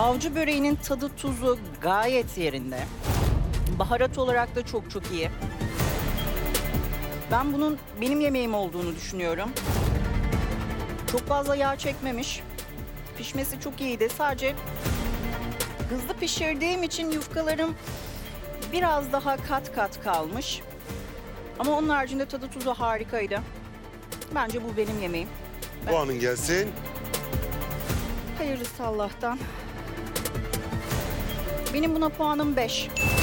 Avcı böreğinin tadı tuzu gayet yerinde. Baharat olarak da çok çok iyi. Ben bunun benim yemeğim olduğunu düşünüyorum. Çok fazla yağ çekmemiş. Pişmesi çok iyiydi. Sadece hızlı pişirdiğim için yufkalarım biraz daha kat kat kalmış. Ama onun haricinde tadı tuzu harikaydı. Bence bu benim yemeğim. Puanın gelsin. Hayırlısı Allah'tan. Benim buna puanım 5.